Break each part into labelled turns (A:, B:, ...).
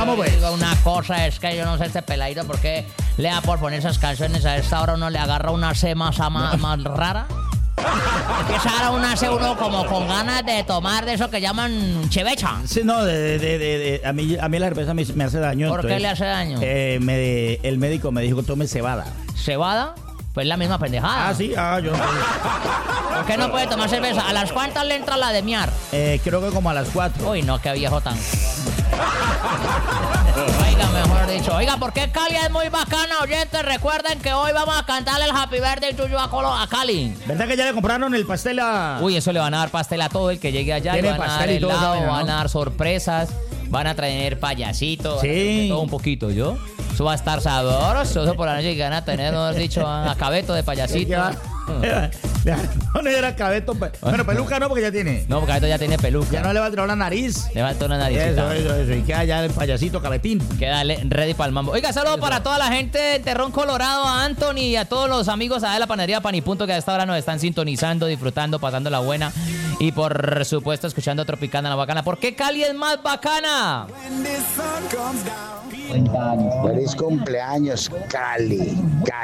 A: Vamos pues.
B: Digo, una cosa es que yo no sé este peladito por qué le da por poner esas canciones a esta hora, uno le agarra una C más rara. Empieza a dar una C uno como con ganas de tomar de eso que llaman chevecha.
A: Sí, no, a mí la cerveza me hace daño.
B: ¿Por qué le hace daño?
A: El médico me dijo que tome cebada.
B: ¿Cebada? Pues la misma pendejada.
A: Ah, sí, yo no.
B: ¿Por qué no puede tomar cerveza? ¿A las cuántas le entra la de miar?
A: Creo que como a las 4.
B: Uy, no, qué viejo tan. Oiga, mejor dicho. Oiga, ¿por qué Cali es muy bacana, oyentes? Recuerden que hoy vamos a cantarle el Happy Birthday to you a Cali.
A: ¿Verdad que ya le compraron el pastel a...?
B: Uy, eso le van a dar pastel a todo el que llegue allá.
A: Tiene
B: Van a dar
A: pastel y todo,
B: helado,
A: ¿no?
B: van a dar sorpresas, van a traer payasitos,
A: Sí.
B: todo un poquito, ¿yo? Eso va a estar sabroso. Eso por la noche que van a tener, no dicho, a cabeto de payasito.
A: No le era cabeto. Bueno, peluca no, porque ya tiene.
B: No, porque cabeto ya tiene peluca.
A: Ya no le va a tirar la nariz.
B: Le va a tirar una naricita.
A: Eso. Y queda ya el payasito cabetín.
B: Queda ready para el mambo. Oiga, saludos para toda la gente de Terrón Colorado, a Anthony y a todos los amigos de la panadería Panipunto que a esta hora nos están sintonizando, disfrutando, pasando la buena y por supuesto escuchando Tropicana la bacana. ¿Por qué Cali es más bacana?
C: Feliz cumpleaños, Cali.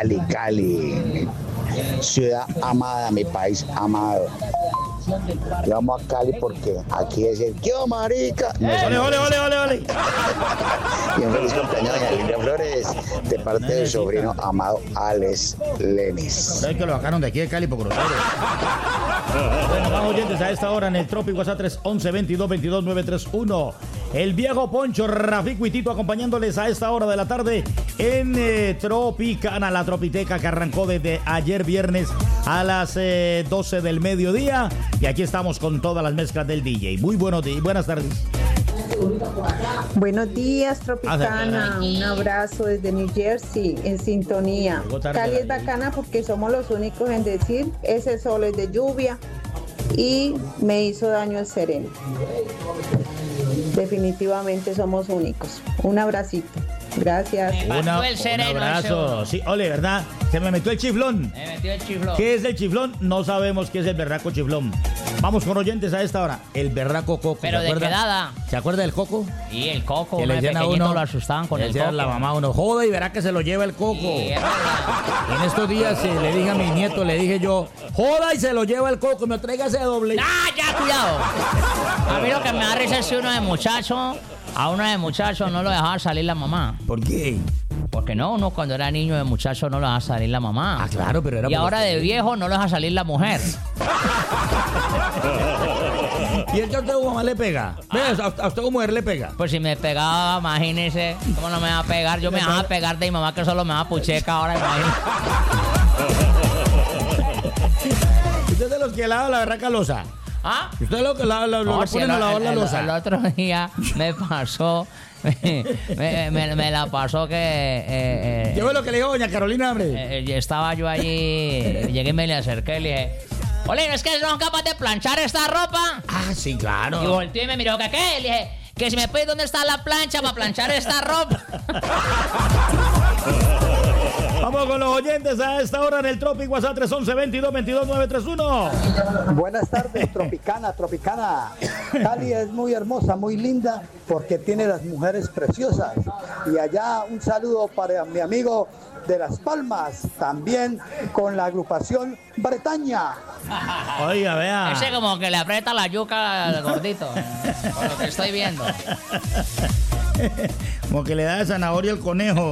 C: Ciudad amada, mi país amado. Yo amo a Cali porque aquí es el ¡yo, marica!
A: ¡Ole!
C: Y un feliz cumpleaños a Linda Flores, de parte del sobrino amado Alex Lenis.
A: ¿Sabes que lo bajaron de aquí de Cali por grosero? Bueno, vamos oyentes a esta hora en el Trópico WhatsApp 311-2222-931. El viejo Poncho, Rafico y Tito acompañándoles a esta hora de la tarde en Tropicana, la Tropiteca que arrancó desde ayer viernes a las 12 del mediodía. Y aquí estamos con todas las mezclas del DJ. Muy buenos días, buenas tardes.
D: Buenos días, Tropicana. Un abrazo desde New Jersey, en sintonía. Cali es bacana porque somos los únicos en decir ese sol es de lluvia y me hizo daño el sereno. Definitivamente somos únicos. Un abracito. Gracias.
B: Un
A: abrazo. Sí, ole, ¿verdad? Se me metió el chiflón.
B: Me metió el chiflón.
A: ¿Qué es el chiflón? No sabemos qué es el berraco chiflón. Vamos con oyentes a esta hora. El berraco coco.
B: Pero de quedada.
A: ¿Se acuerda del coco?
B: Y el coco,
A: Que le decían a uno,
B: lo asustaban con el coco.
A: La mamá a uno, joda y verá que se lo lleva el coco.
B: Sí, es verdad.
A: En estos días le dije a mi nieto, le dije yo, joda y se lo lleva el coco, me traiga ese doble.
B: ¡Ah, ya, cuidado! A mí lo que me da risa es que a uno de muchacho no lo dejaba salir la mamá.
A: ¿Por qué?
B: Porque uno cuando era niño de muchacho no lo dejaba salir la mamá.
A: Ah, claro, pero era
B: y ahora de viejo no lo deja salir la mujer.
A: ¿Y es que a usted como mamá le pega? ¿A usted como mujer le pega?
B: Pues si me pegaba, imagínese, ¿cómo no me va a pegar? Yo me dejaba pegar de mi mamá que solo me da pucheca ahora, imagínese.
A: ¿Usted es de los que lava la berraca losa?
B: ¿Ah?
A: ¿Usted es lo que lo ponen a lavar la losa?
B: El otro día me pasó... me la pasó que...
A: ¿Qué fue lo que le dijo doña Carolina, hombre?
B: Estaba yo allí, llegué y me le acerqué y le dije... Ole, ¿es que no son capaz de planchar esta ropa?
A: Ah, sí, claro.
B: Y volteé y me miró, ¿qué? Le dije, que si me pides dónde está la plancha para planchar esta ropa.
A: Vamos con los oyentes a esta hora en el Trópico WhatsApp 311-2222-931.
E: Buenas tardes, Tropicana. Cali es muy hermosa, muy linda, porque tiene las mujeres preciosas. Y allá un saludo para mi amigo de Las Palmas, también con la agrupación Bretaña.
A: Oiga, vea.
B: Ese como que le aprieta la yuca al gordito, por lo que estoy viendo.
A: Como que le da de zanahoria al conejo.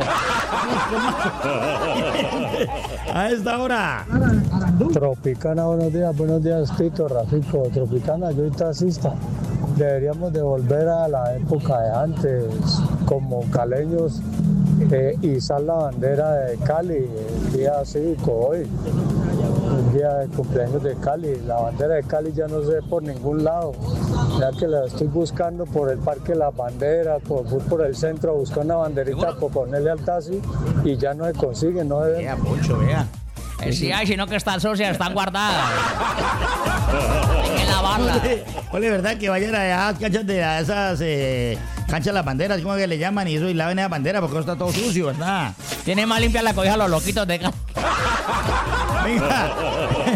A: A esta hora.
F: Tropicana, buenos días, Tito, Rafico. Tropicana, yo soy taxista. Deberíamos de volver a la época de antes, como caleños, izar la bandera de Cali, el día cívico hoy, el día de cumpleaños de Cali. La bandera de Cali ya no se ve por ningún lado, ya que la estoy buscando por el Parque La Bandera, por el centro a buscar una banderita para ponerle al taxi y ya no se consigue, no debe.
A: Vea, Poncho, vea.
B: Sí hay, sino que están sucias, están guardadas. Hay que lavarlas.
A: Ole, ¿verdad? Que vayan a esas canchas a esas canchas de las banderas, como que le llaman, y eso, y laven esa bandera porque no está todo sucio, ¿verdad?
B: Tiene más limpia la cobija a los loquitos de Cali.
A: Venga,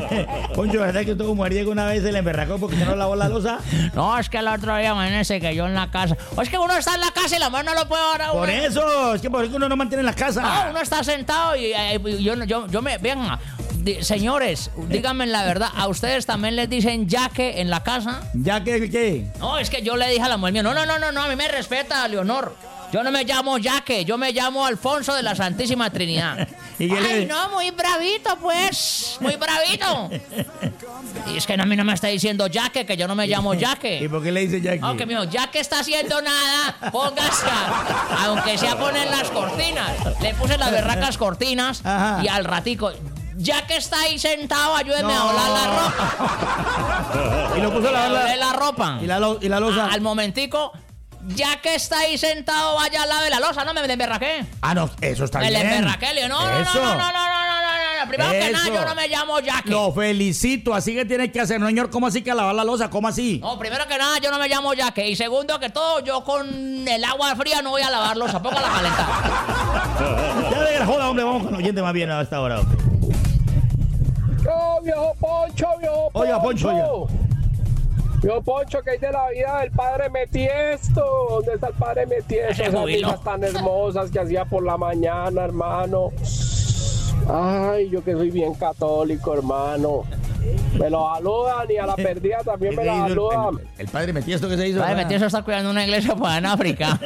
A: Poncho, ¿verdad que tu mujeriego una vez se le emberracó porque no lavó la loza?
B: No, es que el otro día, imagínense que yo en la casa. O es que uno está en la casa y la mujer no lo puede ahora.
A: Por eso, es que por eso uno no mantiene la casa.
B: No, uno está sentado y yo me. Venga, señores, díganme la verdad, ¿a ustedes también les dicen yaque en la casa?
A: ¿Yaque qué?
B: No, es que yo le dije a la mujer mía, no, a mí me respeta, Leonor. Yo no me llamo Yaque, yo me llamo Alfonso de la Santísima Trinidad. Ay, no, muy bravito, pues. Muy bravito. Y es que a mí no me está diciendo Yaque, que yo no me llamo Yaque.
A: ¿Y por qué le dice Yaque?
B: Aunque mijo, ya que está haciendo nada, póngase, aunque sea poner las cortinas. Le puse las berracas cortinas. Ajá. Y al ratico, ya que está ahí sentado, ayúdeme a olar la ropa.
A: Y lo puso a lavar
B: la ropa.
A: ¿Y la loza?
B: Al momentico, ya que está ahí sentado, vaya a lavar la loza. No me emberraqué.
A: Ah, no, eso está bien.
B: Me emberraqué, Leo. No. Primero que nada, yo no me llamo Yaque.
A: Lo felicito, así que tienes que hacer, no, señor. ¿Cómo así que lavar la loza? ¿Cómo así?
B: No, primero que nada, yo no me llamo Yaque. Y segundo que todo, yo con el agua fría no voy a lavar loza, pongo la calentar.
A: Ya de la joda, hombre, vamos con el oyente más bien a esta hora, hombre.
G: ¡Oh, viejo Poncho, viejo Poncho!
A: Oiga, Poncho, oiga.
G: Viejo Poncho, ¿qué hay de la vida del padre Metiesto? ¿Dónde está el padre Metiesto? Esas cosas tan hermosas que hacía por la mañana, hermano. Ay, yo que soy bien católico, hermano. Me lo saludan y a la perdida también me lo saludan.
A: El padre Metiesto que se hizo.
B: El padre Metiesto está cuidando una iglesia por en África.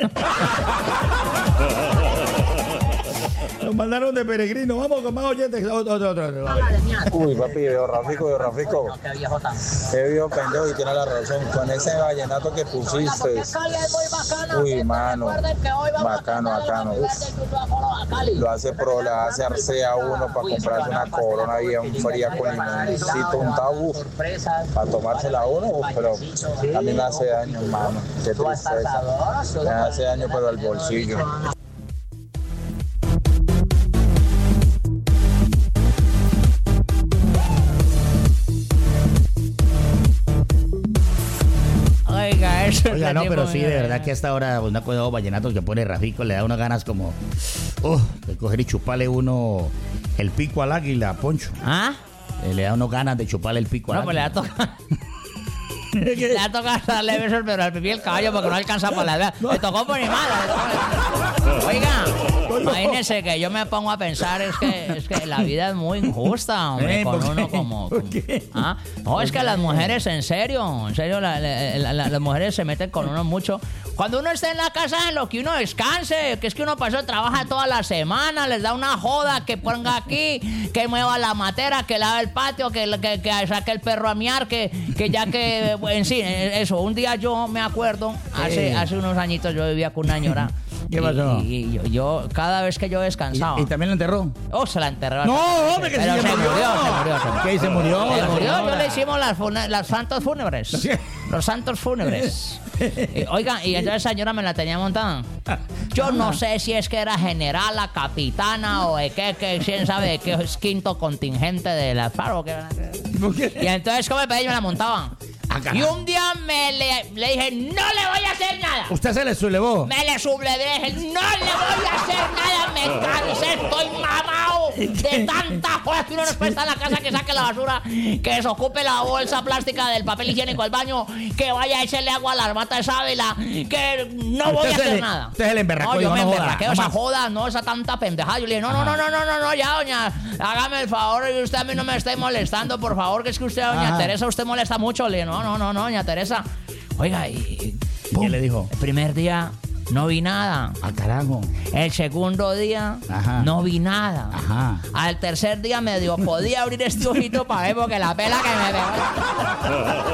A: Nos mandaron de peregrino. Vamos con más oyentes. Otro.
H: Uy, papi, veo Rafico. Qué viejo pendejo y tiene la razón. Con ese vallenato que pusiste. Uy, mano. Bacano. Lo hace le hace arce a uno para comprarse una corona bien fría con limoncito, un tabú. Para tomársela a uno, pero a mí me hace daño, hermano. Qué tristeza. Me hace daño, pero al bolsillo.
A: Oiga, no, pero sí, de verdad que hasta ahora una cosa de vallenatos que pone Rafico le da unas ganas como de coger y chuparle uno el pico al águila, Poncho.
B: ¿Ah?
A: Le da unas ganas de chuparle el pico al águila.
B: No, pues le ha tocado darle besos, pero al pipí el caballo porque no alcanza para la edad. Le tocó por mi madre. Oiga, imagínese que yo me pongo a pensar, es que la vida es muy injusta, hombre, con uno como... ¿Ah? No, es que las mujeres, en serio, las mujeres se meten con uno mucho. Cuando uno está en la casa, en lo que uno descanse, que es que uno trabaja toda la semana, les da una joda, que ponga aquí, que mueva la matera, que lave el patio, que saque el perro a miar, que ya que, en sí, eso. Un día yo me acuerdo, hace unos añitos yo vivía con una señora.
A: ¿Qué pasó?
B: Y yo, cada vez que yo descansaba...
A: ¿Y también la enterró?
B: Oh, se la enterró.
A: No, hombre, que
B: pero se murió.
A: ¿Qué? ¿Se murió?
B: Se murió, yo le hicimos las santos fúnebres. Los santos fúnebres. Oiga, y entonces esa señora me la tenía montada. Yo no sé si es que era generala, capitana o de qué, quién sabe de qué es quinto contingente de las FARC. Y entonces, ¿cómo me la montaban? Y un día le dije, no le voy a hacer nada.
A: ¿Usted se le sublevó?
B: Me le sublevé, dije, no le voy a hacer nada, me cansé, estoy mamado de tantas cosas que uno no puede estar en la casa, que saque la basura, que desocupe la bolsa plástica del papel higiénico del baño, que vaya a echarle agua a la mata de sábila, que no voy a hacer nada.
A: Usted se le emberracó.
B: No, yo me emberraqué, esa joda, no, esa tanta pendejada. Yo le dije, no, ya, doña, hágame el favor, y usted a mí no me esté molestando, por favor, que es que usted, doña Teresa, usted molesta mucho. Le dije, no, doña Teresa. Oiga, ¿y
A: qué le dijo?
B: El primer día no vi nada.
A: ¡Ah, carajo!
B: El segundo día no vi nada.
A: Ajá.
B: Al tercer día medio podía abrir este ojito para ver porque la pela que me pegó.